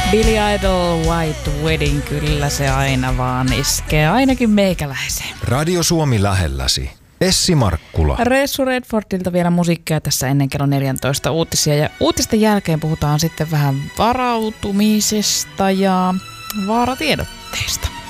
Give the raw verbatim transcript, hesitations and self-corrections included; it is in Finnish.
Billy Idol White Wedding, kyllä se aina vaan iskee, ainakin meikäläiseen. Radio Suomi lähelläsi. Essi Markkula. Ressu Redfordilta vielä musiikkia tässä ennen kello neljätoista uutisia. Ja uutisten jälkeen puhutaan sitten vähän varautumisesta ja vaaratiedotteista.